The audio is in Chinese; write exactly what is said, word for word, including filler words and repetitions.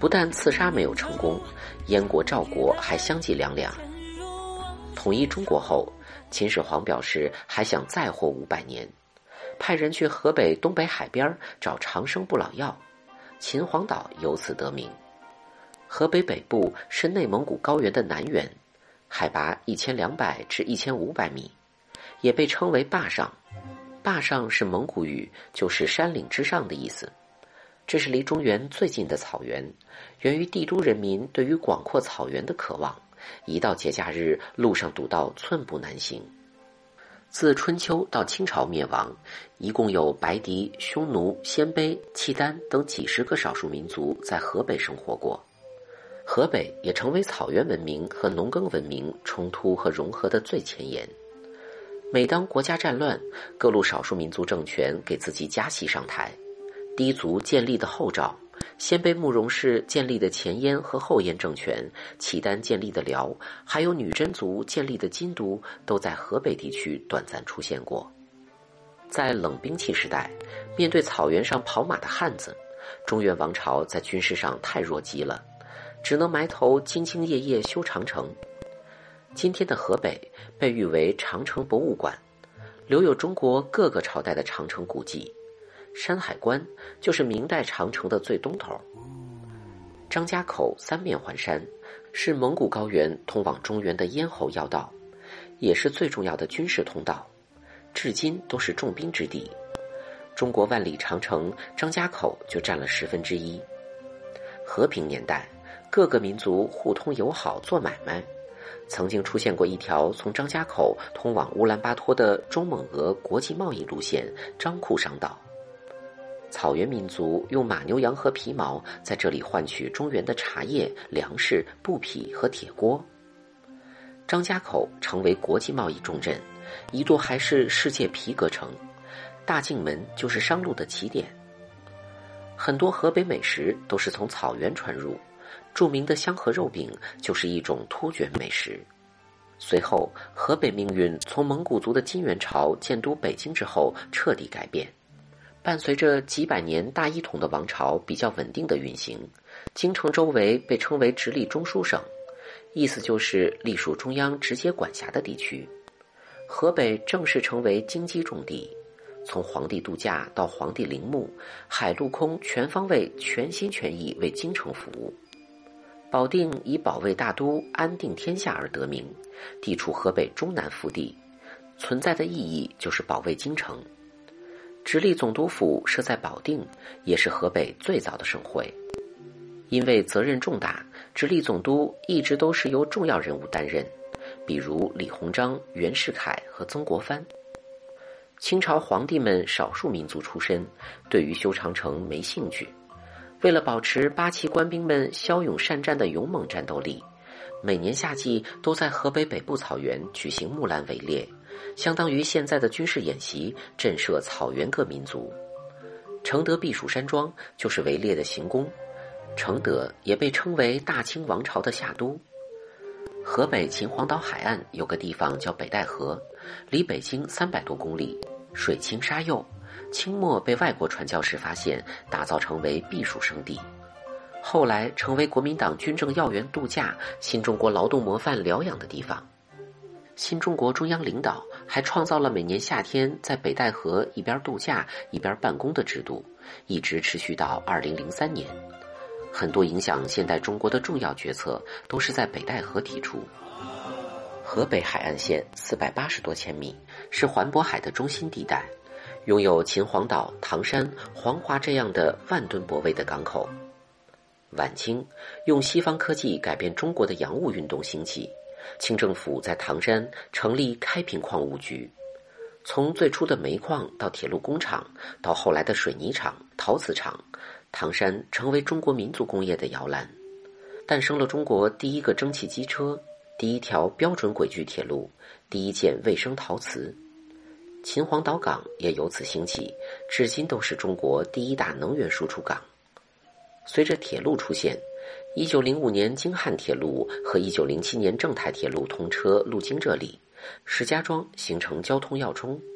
不但刺杀没有成功，燕国、赵国还相继两两。统一中国后，秦始皇表示还想再活五百年，派人去河北东北海边找长生不老药，秦皇岛由此得名。河北北部是内蒙古高原的南缘，海拔一千两百至一千五百米，也被称为坝上。坝上是蒙古语，就是山岭之上的意思。这是离中原最近的草原，源于帝都人民对于广阔草原的渴望，一到节假日，路上堵到寸步难行。自春秋到清朝灭亡，一共有白狄、匈奴、鲜卑、契丹等几十个少数民族在河北生活过。河北也成为草原文明和农耕文明冲突和融合的最前沿。每当国家战乱，各路少数民族政权给自己加戏上台，氐族建立的后赵，鲜卑慕容氏建立的前燕和后燕政权，契丹建立的辽，还有女真族建立的金都，都在河北地区短暂出现过。在冷兵器时代，面对草原上跑马的汉子，中原王朝在军事上太弱鸡了，只能埋头兢兢业业修长城。今天的河北被誉为长城博物馆，留有中国各个朝代的长城古迹。山海关就是明代长城的最东头。张家口三面环山，是蒙古高原通往中原的咽喉要道，也是最重要的军事通道，至今都是重兵之地。中国万里长城，张家口就占了十分之一。和平年代，各个民族互通友好做买卖，曾经出现过一条从张家口通往乌兰巴托的中蒙俄国际贸易路线张库商道。草原民族用马牛羊和皮毛在这里换取中原的茶叶、粮食、布匹和铁锅。张家口成为国际贸易重镇，一度还是世界皮革城，大境门就是商路的起点。很多河北美食都是从草原传入，著名的香河肉饼就是一种突厥美食。随后，河北命运从蒙古族的金元朝建都北京之后彻底改变。伴随着几百年大一统的王朝比较稳定的运行，京城周围被称为直隶中书省，意思就是隶属中央直接管辖的地区。河北正式成为京畿重地，从皇帝度假到皇帝陵墓，海陆空全方位全心全意为京城服务。保定以保卫大都、安定天下而得名，地处河北中南腹地，存在的意义就是保卫京城。直隶总督府设在保定，也是河北最早的省会。因为责任重大，直隶总督一直都是由重要人物担任，比如李鸿章、袁世凯和曾国藩。清朝皇帝们少数民族出身，对于修长城没兴趣。为了保持八旗官兵们骁勇善战的勇猛战斗力，每年夏季都在河北北部草原举行木兰围猎，相当于现在的军事演习，震慑草原各民族。承德避暑山庄就是围猎的行宫，承德也被称为大清王朝的夏都。河北秦皇岛海岸有个地方叫北戴河，离北京三百多公里，水清沙幼，清末被外国传教士发现，打造成为避暑胜地，后来成为国民党军政要员度假、新中国劳动模范疗养的地方。新中国中央领导还创造了每年夏天在北戴河一边度假一边办公的制度，一直持续到二零零三年。很多影响现代中国的重要决策都是在北戴河提出。河北海岸线四百八十多千米，是环渤海的中心地带，拥有秦皇岛、唐山、黄华这样的万吨泊位的港口。晚清用西方科技改变中国的洋务运动兴起，清政府在唐山成立开平矿务局，从最初的煤矿到铁路工厂，到后来的水泥厂、陶瓷厂，唐山成为中国民族工业的摇篮，诞生了中国第一个蒸汽机车、第一条标准轨距铁路、第一件卫生陶瓷。秦皇岛港也由此兴起，至今都是中国第一大能源输出港。随着铁路出现，一九零五年京汉铁路和一九零七年正太铁路通车路经这里，石家庄形成交通要冲。